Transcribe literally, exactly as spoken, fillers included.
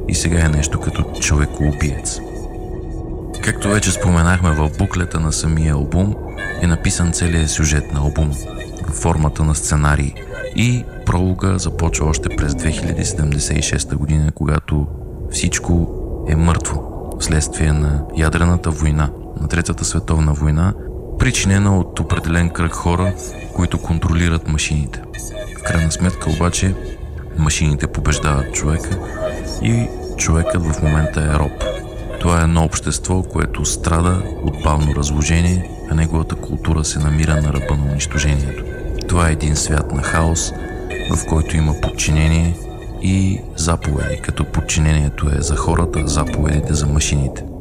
и сега е нещо като човекоубиец. Както вече споменахме, в буклета на самия албум е написан целият сюжет на албума в формата на сценарий и пролога започва още през две хиляди седемдесет и шеста година, когато всичко е мъртво вследствие на ядрената война, на Третата световна война, причинена от определен кръг хора, които контролират машините. В крайна сметка обаче машините побеждават човека и човекът в момента е роб. Това е едно общество, което страда от бавно разложение, а неговата култура се намира на ръба на унищожението. Това е един свят на хаос, в който има подчинение и заповеди, като подчинението е за хората, заповедите за машините.